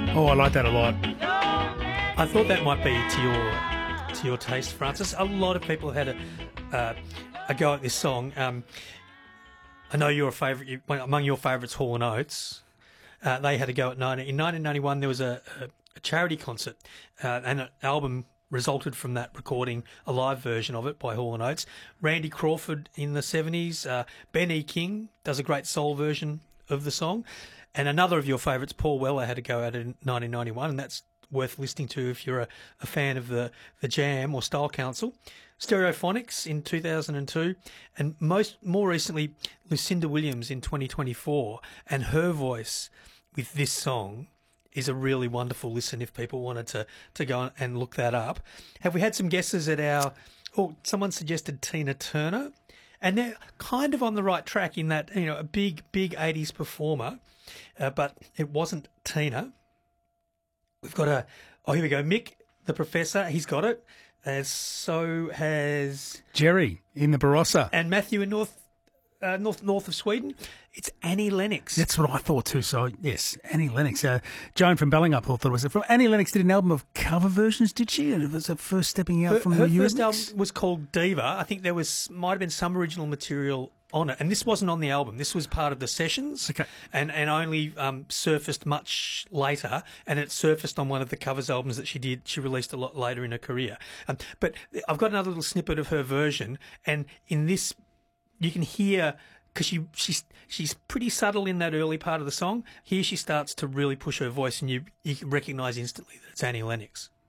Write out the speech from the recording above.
Oh, I like that a lot. I thought that might be to your taste, Francis. A lot of people had a go at this song. I know your favourite, among your favourites, Hall and Oates. They had a go at in 1991. There was a charity concert, and an album resulted from that recording, a live version of it by Hall and Oates. Randy Crawford in the 70s. Ben E. King does a great soul version of the song. And another of your favourites, Paul Weller, had a go at it in 1991, and that's worth listening to if you're a fan of the Jam or Style Council. Stereophonics in 2002, and more recently, Lucinda Williams in 2024, and her voice with this song is a really wonderful listen if people wanted to go and look that up. Have we had some guesses at someone suggested Tina Turner, and they're kind of on the right track in that, a big 80s performer, but it wasn't Tina. We've got here we go, Mick, the Professor, he's got it. As so has Jerry in the Barossa. And Matthew in north of Sweden. It's Annie Lennox. That's what I thought too. So, yes, Annie Lennox. Joan from Bellingup thought it was from Annie Lennox did an album of cover versions, did she? And it was her first stepping out from the Her first Eurythmics? album was called Diva. I think there might have been some original material on it, and this wasn't on the album. This was part of the sessions, okay, and only surfaced much later, and it surfaced on one of the covers albums that she released a lot later in her career. But I've got another little snippet of her version, and in this you can hear, because she's pretty subtle in that early part of the song. Here she starts to really push her voice, and you can recognise instantly that it's Annie Lennox.